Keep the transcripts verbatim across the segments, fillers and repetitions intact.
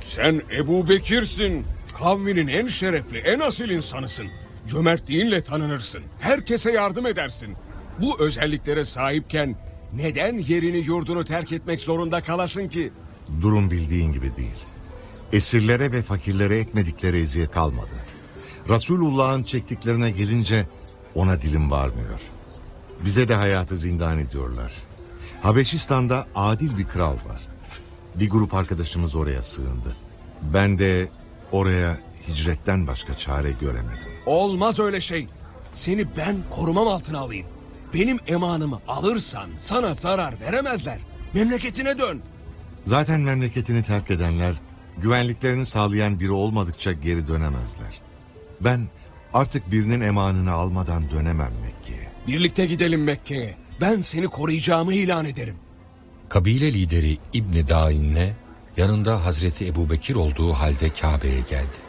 Sen Ebu Bekir'sin. Kavminin en şerefli, en asil insanısın. Cömertliğinle tanınırsın. Herkese yardım edersin. Bu özelliklere sahipken neden yerini yurdunu terk etmek zorunda kalasın ki? Durum bildiğin gibi değil. Esirlere ve fakirlere etmedikleri eziyet kalmadı. Resulullah'ın çektiklerine gelince ona dilim varmıyor. Bize de hayatı zindan ediyorlar. Habeşistan'da adil bir kral var. Bir grup arkadaşımız oraya sığındı. Ben de oraya hicretten başka çare göremedim. Olmaz öyle şey. Seni ben korumam altına alayım. Benim emanımı alırsan sana zarar veremezler. Memleketine dön. Zaten memleketini terk edenler güvenliklerini sağlayan biri olmadıkça geri dönemezler. Ben artık birinin emanını almadan dönemem Mekke'ye. Birlikte gidelim Mekke'ye. Ben seni koruyacağımı ilan ederim. Kabile lideri İbn Dain'le yanında Hazreti Ebubekir olduğu halde Kabe'ye geldi.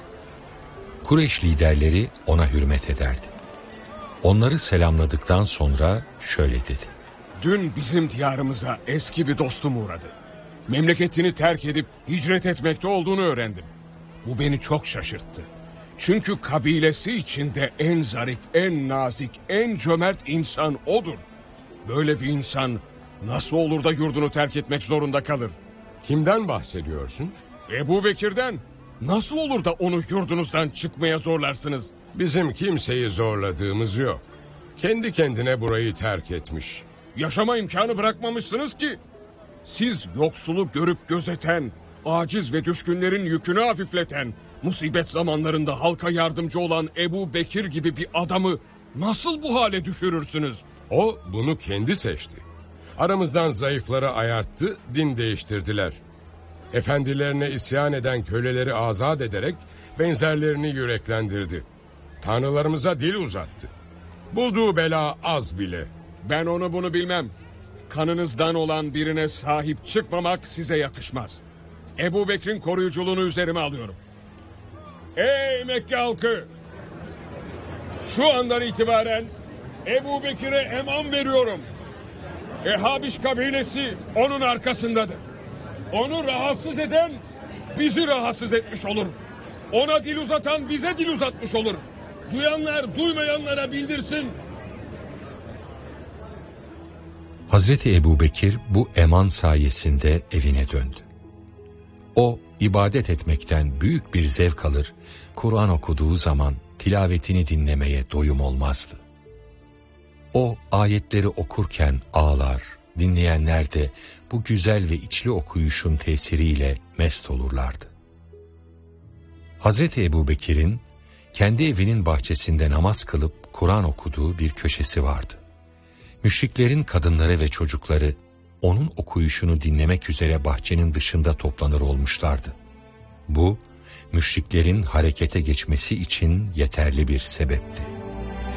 Kureyş liderleri ona hürmet ederdi. Onları selamladıktan sonra şöyle dedi. Dün bizim diyarımıza eski bir dostum uğradı. Memleketini terk edip hicret etmekte olduğunu öğrendim. Bu beni çok şaşırttı. Çünkü kabilesi içinde en zarif, en nazik, en cömert insan odur. Böyle bir insan nasıl olur da yurdunu terk etmek zorunda kalır? Kimden bahsediyorsun? Ebu Bekir'den. Nasıl olur da onu yurdunuzdan çıkmaya zorlarsınız? Bizim kimseyi zorladığımız yok. Kendi kendine burayı terk etmiş. Yaşama imkanı bırakmamışsınız ki. Siz yoksulu görüp gözeten, aciz ve düşkünlerin yükünü hafifleten, musibet zamanlarında halka yardımcı olan Ebu Bekir gibi bir adamı nasıl bu hale düşürürsünüz? O bunu kendi seçti. Aramızdan zayıfları ayarttı, din değiştirdiler. Efendilerine isyan eden köleleri azat ederek benzerlerini yüreklendirdi. Tanrılarımıza dil uzattı. Bulduğu bela az bile. Ben onu bunu bilmem. Kanınızdan olan birine sahip çıkmamak size yakışmaz. Ebu Bekir'in koruyuculuğunu üzerime alıyorum. Ey Mekke halkı! Şu andan itibaren Ebu Bekir'e eman veriyorum. Ehabiş kabilesi onun arkasındadır. Onu rahatsız eden bizi rahatsız etmiş olur. Ona dil uzatan bize dil uzatmış olur. Duyanlar duymayanlara bildirsin. Hazreti Ebubekir bu eman sayesinde evine döndü. O ibadet etmekten büyük bir zevk alır, Kur'an okuduğu zaman tilavetini dinlemeye doyum olmazdı. O ayetleri okurken ağlar, dinleyenler de bu güzel ve içli okuyuşun tesiriyle mest olurlardı. Hazreti Ebubekir'in kendi evinin bahçesinde namaz kılıp Kur'an okuduğu bir köşesi vardı. Müşriklerin kadınları ve çocukları onun okuyuşunu dinlemek üzere bahçenin dışında toplanır olmuşlardı. Bu, müşriklerin harekete geçmesi için yeterli bir sebepti.